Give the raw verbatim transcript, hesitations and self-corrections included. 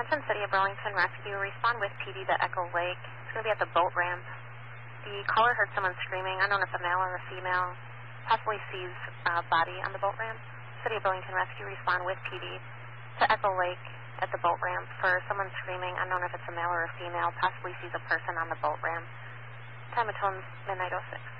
Attention City of Burlington Rescue, respond with P D to Echo Lake. It's going to be at the boat ramp. The caller heard someone screaming, unknown if a male or a female, possibly sees a body on the boat ramp. City of Burlington Rescue, respond with P D to Echo Lake at the boat ramp for someone screaming, unknown if it's a male or a female, possibly sees a person on the boat ramp. Time of tones, midnight oh six.